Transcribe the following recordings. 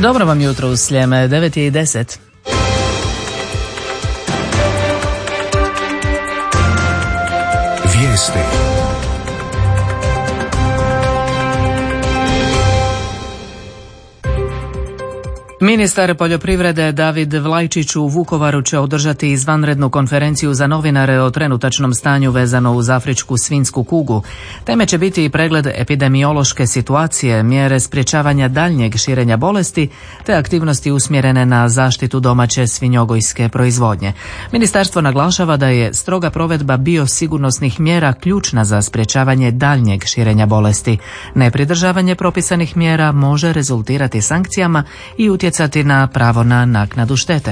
Dobro vam jutro u Sljeme, 9:10. Vijesti. Ministar poljoprivrede David Vlajčić u Vukovaru će održati izvanrednu konferenciju za novinare o trenutačnom stanju vezano uz afričku svinjsku kugu. Teme će biti i pregled epidemiološke situacije, mjere sprječavanja daljnjeg širenja bolesti te aktivnosti usmjerene na zaštitu domaće svinjogojske proizvodnje. Ministarstvo naglašava da je stroga provedba biosigurnosnih mjera ključna za sprječavanje daljnjeg širenja bolesti. Nepridržavanje propisanih mjera može rezultirati sankcijama i utjecati na pravo na naknadu štete.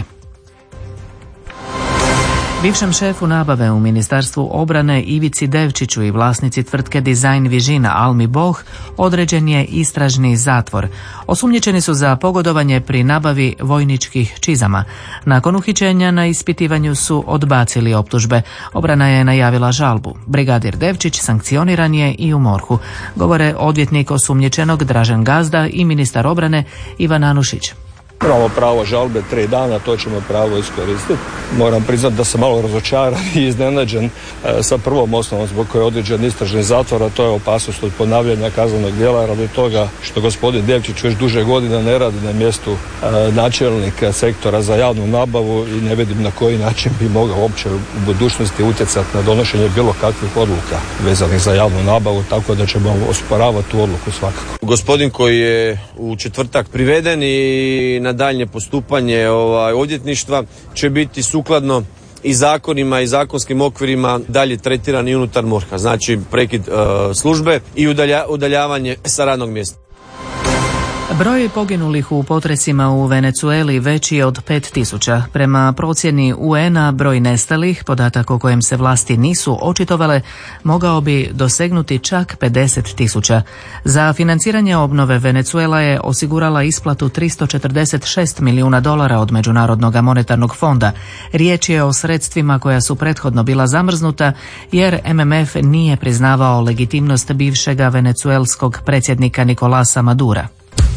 Bivšem šefu nabave u Ministarstvu obrane Ivici Devčiću i vlasnici tvrtke Design Vision Almi Boh određen je istražni zatvor. Osumnjičeni su za pogodovanje pri nabavi vojničkih čizama. Nakon uhićenja na ispitivanju su odbacili optužbe. Obrana je najavila žalbu. Brigadir Devčić sankcioniran je i u MORH-u, govore odvjetnik osumnjičenog Dražen Gazda i ministar obrane Ivan Anušić. Imamo pravo žalbe 3 dana, to ćemo pravo iskoristiti. Moram priznati da sam malo razočaran i iznenađen sa prvom osnovom zbog koje je određen istražni zatvor, a to je opasnost od ponavljanja kaznenog djela radi toga što gospodin Devčić već duže godina ne radi na mjestu načelnika sektora za javnu nabavu i ne vidim na koji način bi mogao uopće u budućnosti utjecati na donošenje bilo kakvih odluka vezanih za javnu nabavu, tako da ćemo osporavati tu odluku svakako. Gospodin koji je u četvrtak priveden i na daljnje postupanje odvjetništva će biti sukladno i zakonima i zakonskim okvirima dalje tretiran i unutar MORH-a. Znači prekid službe i udaljavanje sa radnog mjesta. Broj poginulih u potresima u Venezueli veći je od 5.000. Prema procjeni UN-a broj nestalih, podatak o kojem se vlasti nisu očitovale, mogao bi dosegnuti čak 50.000. Za financiranje obnove Venezuela je osigurala isplatu $346 milijuna od Međunarodnog monetarnog fonda. Riječ je o sredstvima koja su prethodno bila zamrznuta jer MMF nije priznavao legitimnost bivšega venecuelskog predsjednika Nicolasa Madura.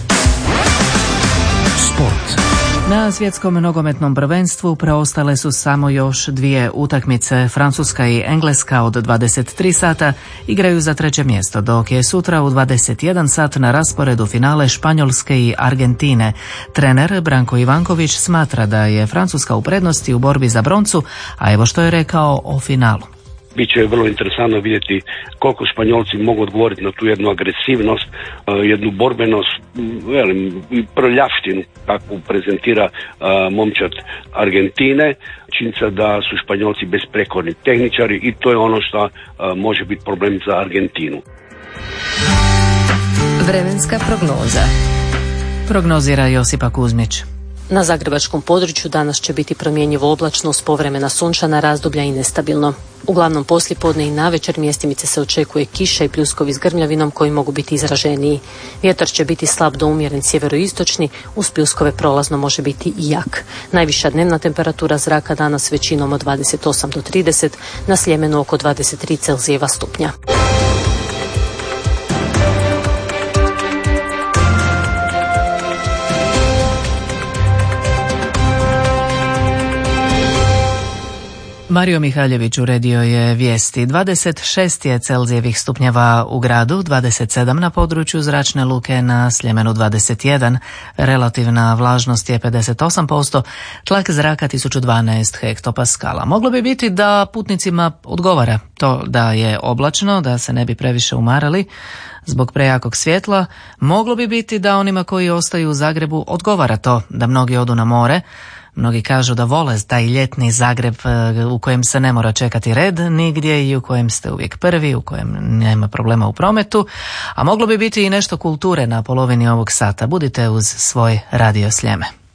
Sport. Na svjetskom nogometnom prvenstvu preostale su samo još 2 utakmice. Francuska i Engleska od 23 sata igraju za 3. mjesto, dok je sutra u 21 sat na rasporedu finale Španjolske i Argentine. Trener Branko Ivanković smatra da je Francuska u prednosti u borbi za broncu, a evo što je rekao o finalu. Biće vrlo interesantno vidjeti koliko Španjolci mogu odgovoriti na tu jednu agresivnost, jednu borbenost, prljavštinu kakvu prezentira momčad Argentine. Činjenica da su Španjolci besprekorni tehničari i to je ono što može biti problem za Argentinu. Vremenska prognoza. Prognozira Josipa Kuzmić. Na zagrebačkom području danas će biti promjenjivo oblačno uz povremena sunčana razdoblja i nestabilno. Uglavnom poslijepodne i navečer mjestimice se očekuje kiša i pljuskovi s grmljavinom koji mogu biti izraženiji. Vjetar će biti slab do umjeren sjeveroistočni, uz pljuskove prolazno može biti i jak. Najviša dnevna temperatura zraka danas većinom od 28 do 30, na Sljemenu oko 23 Celzijeva stupnja. Mario Mihaljević uredio je vijesti. 26 je Celzijevih stupnjeva u gradu, 27 na području zračne luke, na Sljemenu 21, relativna vlažnost je 58%, tlak zraka 1012 hektopaskala. Moglo bi biti da putnicima odgovara to da je oblačno, da se ne bi previše umarali zbog prejakog svjetla. Moglo bi biti da onima koji ostaju u Zagrebu odgovara to da mnogi odu na more. Mnogi kažu da vole taj ljetni Zagreb u kojem se ne mora čekati red nigdje i u kojem ste uvijek prvi, u kojem nema problema u prometu, a moglo bi biti i nešto kulture na polovini ovog sata. Budite uz svoj Radio Sljeme.